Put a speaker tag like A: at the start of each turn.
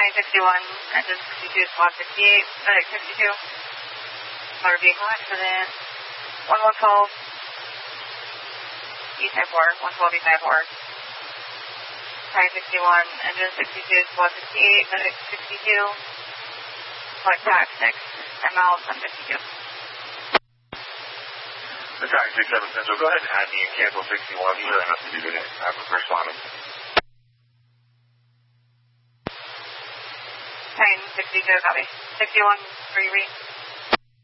A: Type 61, engine 62, squad 68, medic 62. Motor vehicle accident, 1112, E-type 4, 112 E-type 4. Type 61, engine 62, squad 68, medic 62. Flight pack 6, ML 752.
B: Attack 67 Central, go ahead and add me and cancel 61. You really have to do today. I'm responding.
A: Type 62, copy. 61, 3 read.